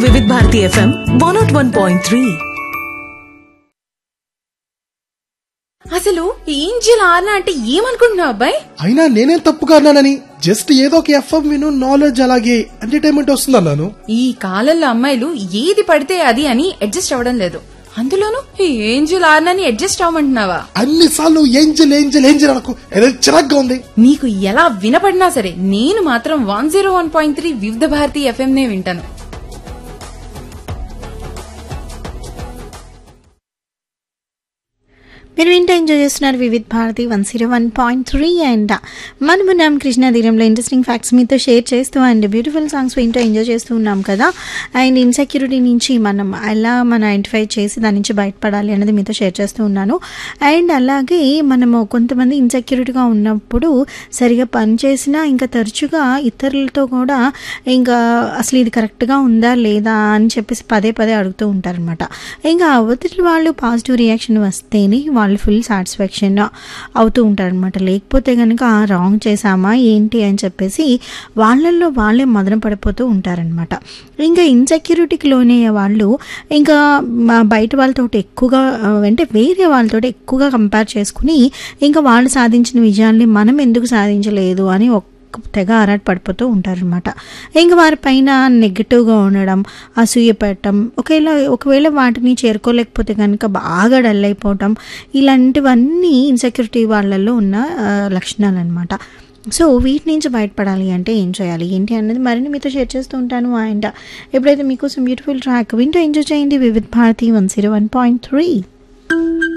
వివిధ భారతి FM 101.3. అసలు angel ఆర్నా అంటే ఏమనుకుంటున్నావు అబ్బాయి? అయినా నేనేం తప్పుగా అన్నానని, జస్ట్ ఏదో ఒక ఎఫ్ఎం విను, నాలెడ్జ్ అలాగే ఎంటర్టైన్మెంట్ వస్తుంది అన్నాను. ఈ కాలంలో అమ్మాయిలు ఏది పడితే అది అని అడ్జస్ట్ అవ్వడం లేదు. అందులోనూ ఈ ఏంజిల్ ఆర్నాని అడ్జస్ట్ అవ్వమంటున్నావా? అన్నిసార్లు ఏంజల్ ఏంజల్ ఏంజల్ అనకు, ఏదో చిరాగ్గా ఉంది. నీకు ఎలా వినపడినా సరే నేను మాత్రం 101.3 వివిధ భారతి FM నే వింటాను. మీరు వింటే ఎంజాయ్ చేస్తున్నారు వివిధ భారతి 101.3 అండ్ మనమున్నాం కృష్ణా తీరంలో ఇంట్రెస్టింగ్ ఫ్యాక్ట్స్ మీతో షేర్ చేస్తూ అండ్ బ్యూటిఫుల్ సాంగ్స్ వింటూ ఎంజాయ్ చేస్తూ ఉన్నాం కదా. అండ్ ఇన్సెక్యూరిటీ నుంచి మనం ఎలా ఐడెంటిఫై చేసి దాని నుంచి బయటపడాలి అనేది మీతో షేర్ చేస్తూ ఉన్నాను. అండ్ అలాగే మనము కొంతమంది ఇన్సెక్యూరిటీగా ఉన్నప్పుడు సరిగా పనిచేసినా ఇంకా తరచుగా ఇతరులతో కూడా ఇంకా అసలు ఇది కరెక్ట్గా ఉందా లేదా అని చెప్పేసి పదే పదే అడుగుతూ ఉంటారనమాట. ఇంకా అవతలి వాళ్ళు పాజిటివ్ రియాక్షన్ వస్తేనే వాళ్ళు ఫుల్ సాటిస్ఫాక్షన్ అవుతూ ఉంటారనమాట. లేకపోతే కనుక రాంగ్ చేసామా ఏంటి అని చెప్పేసి వాళ్ళల్లో వాళ్ళే మదన పడిపోతూ ఉంటారనమాట. ఇంకా ఇన్సెక్యూరిటీకి లోనయ్యే వాళ్ళు ఇంకా బయట వాళ్ళతో ఎక్కువగా అంటే వేరే వాళ్ళతో ఎక్కువగా కంపేర్ చేసుకుని ఇంకా వాళ్ళు సాధించిన విజయాన్ని మనం ఎందుకు సాధించలేదు అని తెగ ఆరాట పడిపోతూ ఉంటారనమాట. ఇంకా వారి పైన నెగిటివ్గా ఉండడం, అసూయ పెట్టడం, ఒకవేళ వాటిని చేరుకోలేకపోతే కనుక బాగా డల్ అయిపోవటం, ఇలాంటివన్నీ ఇన్సెక్యూరిటీ వాళ్ళల్లో ఉన్న లక్షణాలు అనమాట. సో వీటి నుంచి బయటపడాలి అంటే ఏం చేయాలి ఏంటి అన్నది మరిన్ని మీతో షేర్ చేస్తూ ఉంటాను. అండ్ ఎప్పుడైతే మీకోసం బ్యూటిఫుల్ ట్రాక్ వింటూ ఎంజాయ్ చేయండి వివిధ భారతి 101.3.